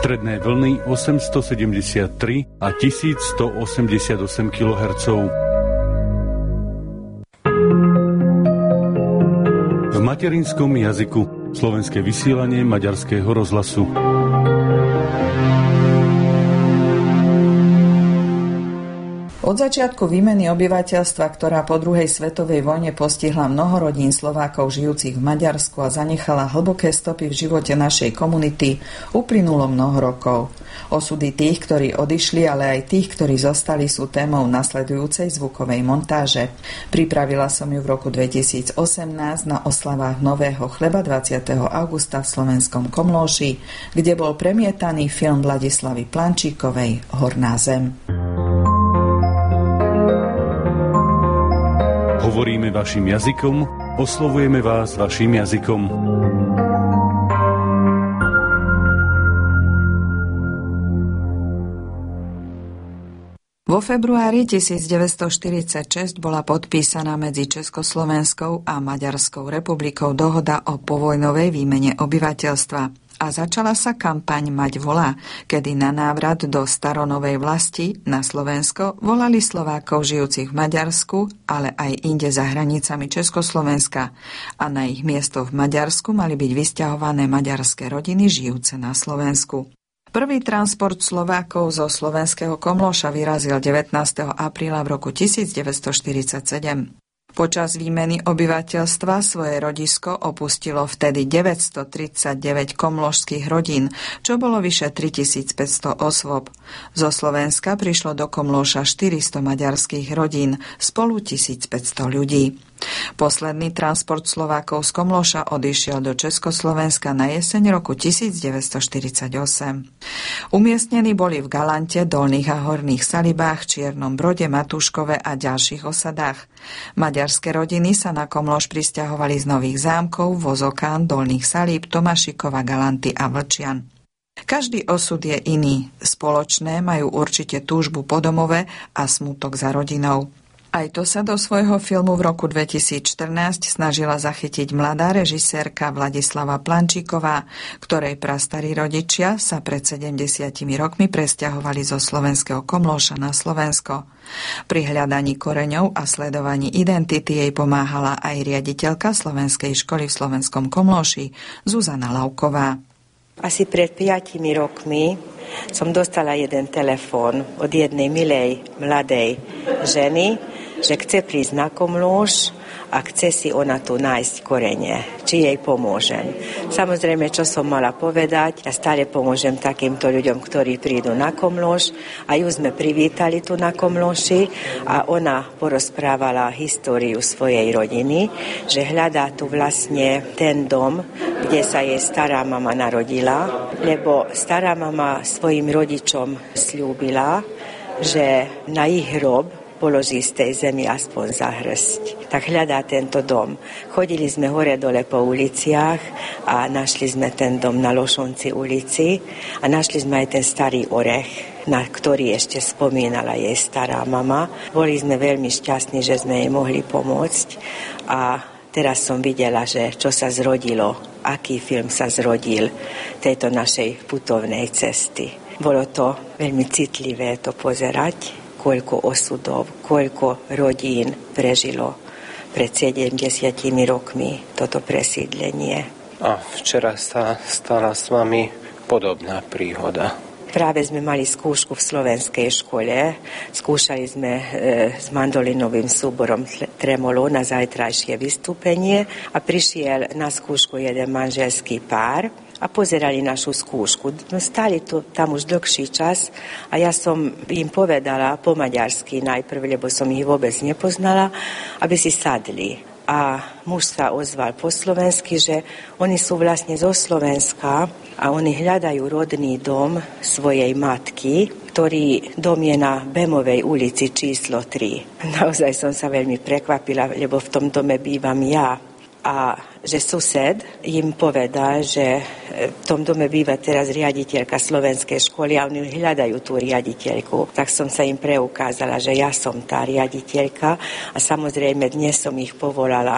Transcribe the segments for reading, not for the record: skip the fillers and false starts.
stredné vlny 873 a 1188 kHz. V materinskom jazyku slovenské vysielanie Maďarského rozhlasu. Od začiatku výmeny obyvateľstva, ktorá po druhej svetovej vojne postihla mnoho rodín Slovákov žijúcich v Maďarsku a zanechala hlboké stopy v živote našej komunity, uplynulo mnoho rokov. Osudy tých, ktorí odišli, ale aj tých, ktorí zostali, sú témou nasledujúcej zvukovej montáže. Pripravila som ju v roku 2018 na oslavách Nového chleba 20. augusta v slovenskom Komlóši, kde bol premietaný film Vladislavy Plančíkovej Horná zem. Hovoríme vašim jazykom, oslovujeme vás vašim jazykom. Vo februári 1946 bola podpísaná medzi Československou a Maďarskou republikou dohoda o povojnovej výmene obyvateľstva. A začala sa kampaň Mať volá, kedy na návrat do staronovej vlasti na Slovensko volali Slovákov žijúcich v Maďarsku, ale aj inde za hranicami Československa. A na ich miesto v Maďarsku mali byť vysťahované maďarské rodiny žijúce na Slovensku. Prvý transport Slovákov zo slovenského Komlóša vyrazil 19. apríla v roku 1947. Počas výmeny obyvateľstva svoje rodisko opustilo vtedy 939 komlóšskych rodín, čo bolo vyše 3500 osôb. Zo Slovenska prišlo do Komlóša 400 maďarských rodín, spolu 1500 ľudí. Posledný transport Slovákov z Komlóša odišiel do Československa na jeseň roku 1948. Umiestnení boli v Galante, Dolných a Horných Salibách, Čiernom Brode, Matúškove a ďalších osadách. Maďarské rodiny sa na Komlóš prisťahovali z Nových Zámkov, Vozokán, Dolných Salíb, Tomášikova, Galanty a Vlčian. Každý osud je iný. Spoločné majú určite túžbu po domove a smútok za rodinou. Aj to sa do svojho filmu v roku 2014 snažila zachytiť mladá režisérka Vladislava Plančíková, ktorej prastarí rodičia sa pred 70 rokmi presťahovali zo slovenského Komlóša na Slovensko. Pri hľadaní koreňov a sledovaní identity jej pomáhala aj riaditeľka slovenskej školy v slovenskom Komlóši Zuzana Lauková. Asi pred 5 rokmi som dostala jeden telefón od jednej milej mladej ženy, že chce prísť na Komlóš a chce si ona tu nájsť korene, či jej pomôžem. Samozrejme, čo som mala povedať, ja stále pomôžem takýmto ľuďom, ktorí prídu na Komlóš, a ju sme privítali tu na Komlóši a ona porozprávala históriu svojej rodiny, že hľadá tu vlastne ten dom, kde sa jej stará mama narodila, lebo stará mama svojim rodičom sľúbila, že na ich hrob položí z tej zemi aspoň za hrsť. Tak hľadá tento dom. Chodili sme hore-dole po uliciach a našli sme ten dom na Lošonci ulici a našli sme aj ten starý orech, na ktorý ešte spomínala jej stará mama. Boli sme veľmi šťastní, že sme jej mohli pomôcť a teraz som videla, že čo sa zrodilo, aký film sa zrodil tejto našej putovnej cesty. Bolo to veľmi citlivé to pozerať, koľko osudov, koľko rodín prežilo pred 70 rokmi toto presídlenie. A včera sa stala s vami podobná príhoda. Práve sme mali skúšku v slovenskej škole. Skúšali sme s mandolinovým súborom tremolo na zajtrajšie vystúpenie a prišiel na skúšku jeden manželský pár a pozerali našu skúšku. Stáli tu tam už dlhší čas a ja som im povedala po maďarsky najprv, lebo som ich vôbec nepoznala, aby si sadli. A muž sa ozval po slovensky, že oni sú vlastne zo Slovenska a oni hľadajú rodný dom svojej matky, ktorý dom je na Bemovej ulici číslo 3. Naozaj som sa veľmi prekvapila, lebo v tom dome bývam ja. A že sused im povedal, že v tom dome býva teraz riaditeľka slovenskej školy a oni hľadajú tú riaditeľku. Tak som sa im preukázala, že ja som tá riaditeľka a samozrejme dnes som ich povolala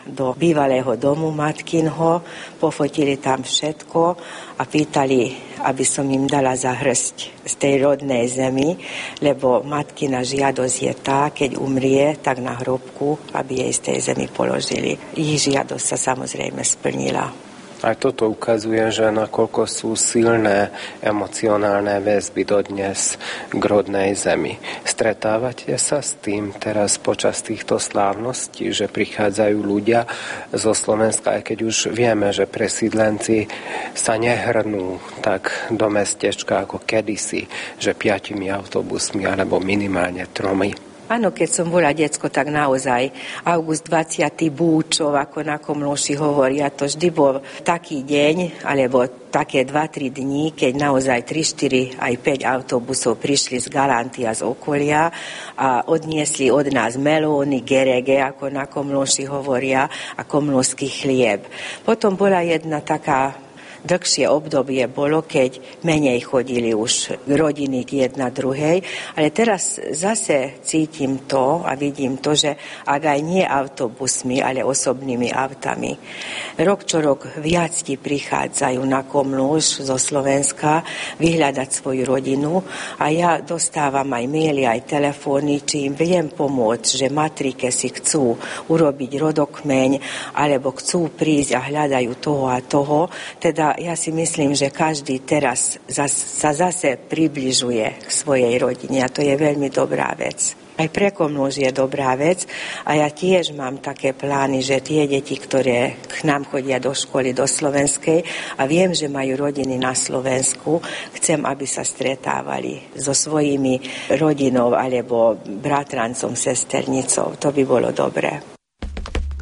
do bývalého domu matkinho, pofotili tam všetko a pýtali, aby som im dala zahrsť z tej rodnej zemi, lebo matkina žiadosť je tá, keď umrie, tak na hrobku, aby jej z tej zemi položili. Ich žiadosť sa samozrejme splnila. Aj toto ukazuje, že nakoľko sú silné emocionálne väzby dodnes k rodnej zemi. Stretávate sa s tým teraz počas týchto slávností, že prichádzajú ľudia zo Slovenska, aj keď už vieme, že presídlenci sa nehrnú tak do mestečka ako kedysi, že 5 autobusmi alebo minimálne 3. Áno, keď som bola decko, tak naozaj august 20. Búčov, ako na Komlóši hovoria, to vždy bol taký deň, alebo také 2-3 dní, keď naozaj 3, 4, aj 5 autobusov prišli z Galanty a z okolia a odniesli od nás melóny, gerege, ako na Komlóši hovoria, a komlóšsky chlieb. Potom bola jedna taká dlhšie obdobie bolo, keď menej chodili už rodiny k jedna druhej, ale teraz zase cítim to a vidím to, že ak aj nie autobusmi, ale osobnými autami. Rok čo rok viac ti prichádzajú na Komlóš zo Slovenska vyhľadať svoju rodinu a ja dostávam aj maily, aj telefóny, či im viem pomôcť, že matrike si chcú urobiť rodokmeň, alebo chcú prísť a hľadajú toho a toho, teda ja si myslím, že každý teraz sa zase približuje k svojej rodine a to je veľmi dobrá vec. Aj pre Komlóž je dobrá vec a ja tiež mám také plány, že tie deti, ktoré k nám chodia do školy, do slovenskej a viem, že majú rodiny na Slovensku, chcem, aby sa stretávali so svojimi rodinou alebo bratrancom, sesternicou. To by bolo dobré.